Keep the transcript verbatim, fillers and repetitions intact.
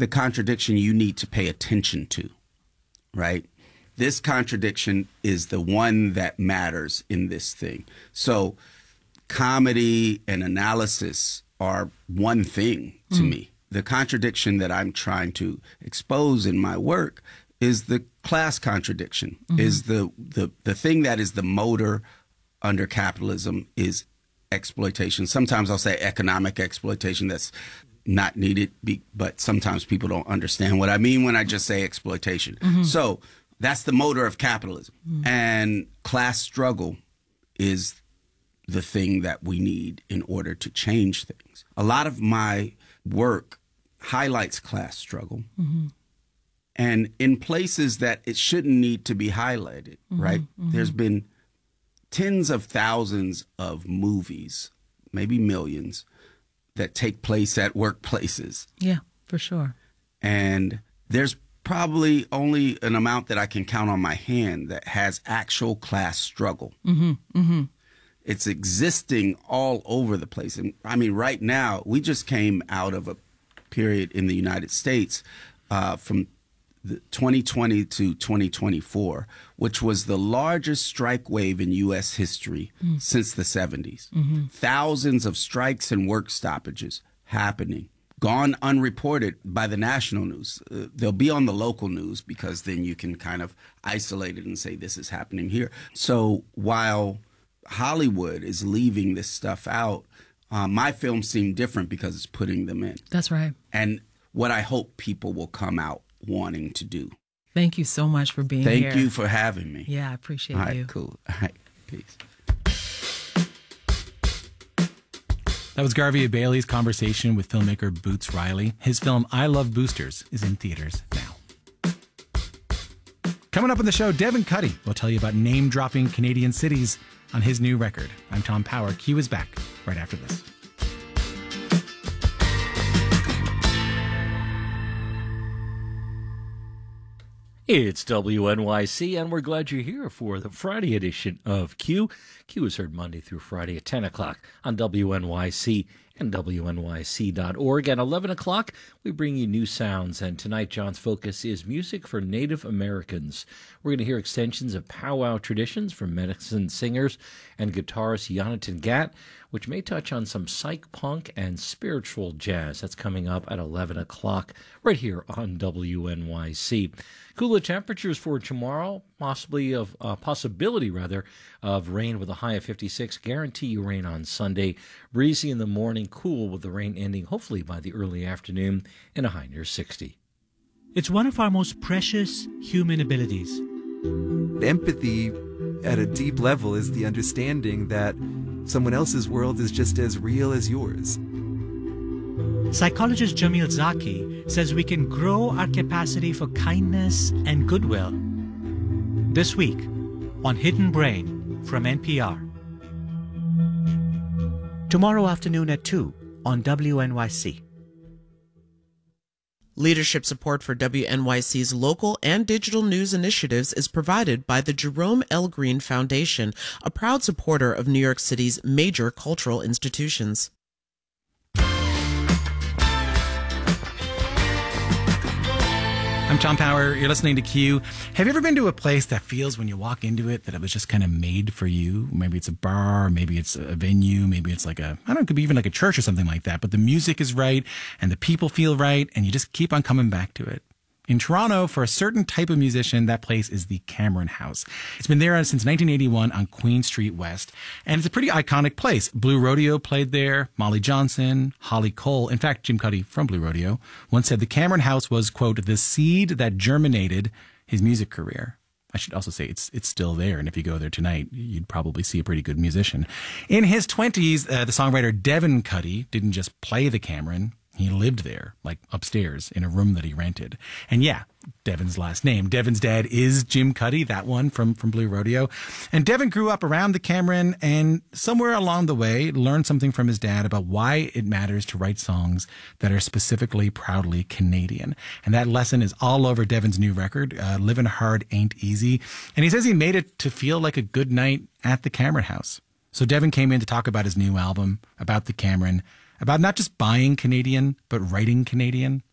the contradiction you need to pay attention to, right? This contradiction is the one that matters in this thing. So comedy and analysis are one thing to mm. me. The contradiction that I'm trying to expose in my work is the class contradiction, mm-hmm. is the, the, the thing that is the motor under capitalism is exploitation. Sometimes I'll say economic exploitation. That's not needed, but sometimes people don't understand what I mean when I just say exploitation. Mm-hmm. So that's the motor of capitalism. Mm-hmm. And class struggle is the thing that we need in order to change things. A lot of my work highlights class struggle. Mm-hmm. And in places that it shouldn't need to be highlighted, mm-hmm. right? Mm-hmm. There's been tens of thousands of movies, maybe millions, that take place at workplaces. Yeah, for sure. And there's probably only an amount that I can count on my hand that has actual class struggle. Mm-hmm, mm-hmm. It's existing all over the place. And I mean, right now, we just came out of a period in the United States uh, from the twenty twenty to twenty twenty-four, which was the largest strike wave in U S history mm. since the seventies. Mm-hmm. Thousands of strikes and work stoppages happening, gone unreported by the national news. Uh, they'll be on the local news because then you can kind of isolate it and say this is happening here. So while Hollywood is leaving this stuff out, uh, my films seem different because it's putting them in. That's right. And what I hope people will come out wanting to do. Thank you so much for being Thank here. Thank you for having me. Yeah, I appreciate All right, you. Cool. All right, peace. That was Garvey Bailey's conversation with filmmaker Boots Riley. His film I Love Boosters is in theaters now. Coming up on the show, Devin Cuddy will tell you about name-dropping Canadian cities on his new record. I'm Tom Power. Q is back right after this. It's W N Y C, and we're glad you're here for the Friday edition of Q. Q is heard Monday through Friday at ten o'clock on W N Y C and W N Y C dot org. At eleven o'clock, we bring you new sounds, and tonight John's focus is music for Native Americans. We're going to hear extensions of powwow traditions from medicine singers and guitarist Jonathan Gatt, which may touch on some psych punk and spiritual jazz. That's coming up at eleven o'clock right here on W N Y C. Cooler temperatures for tomorrow, possibly of uh, possibility rather of rain with a high of fifty-six. Guarantee you rain on Sunday. Breezy in the morning, cool with the rain ending hopefully by the early afternoon, and a high near sixty. It's one of our most precious human abilities. Empathy at a deep level is the understanding that someone else's world is just as real as yours. Psychologist Jamil Zaki says we can grow our capacity for kindness and goodwill. This week on Hidden Brain from N P R. Tomorrow afternoon at two on W N Y C. Leadership support for W N Y C's local and digital news initiatives is provided by the Jerome L. Green Foundation, a proud supporter of New York City's major cultural institutions. I'm Tom Power. You're listening to Q. Have you ever been to a place that feels when you walk into it that it was just kind of made for you? Maybe it's a bar, maybe it's a venue, maybe it's like a, I don't know, it could be even like a church or something like that. But the music is right and the people feel right and you just keep on coming back to it. In Toronto, for a certain type of musician, that place is the Cameron House. It's been there since nineteen eighty-one on Queen Street West, and it's a pretty iconic place. Blue Rodeo played there, Molly Johnson, Holly Cole. In fact, Jim Cuddy from Blue Rodeo once said the Cameron House was, quote, the seed that germinated his music career. I should also say it's it's still there, and if you go there tonight, you'd probably see a pretty good musician. In his twenties, uh, the songwriter Devin Cuddy didn't just play the Cameron. He lived there, like upstairs, in a room that he rented. And yeah, Devin's last name. Devin's dad is Jim Cuddy, that one from, from Blue Rodeo. And Devin grew up around the Cameron and somewhere along the way learned something from his dad about why it matters to write songs that are specifically proudly Canadian. And that lesson is all over Devin's new record, uh, Living Hard Ain't Easy. And he says he made it to feel like a good night at the Cameron House. So Devin came in to talk about his new album, about the Cameron, about not just buying Canadian, but writing Canadian.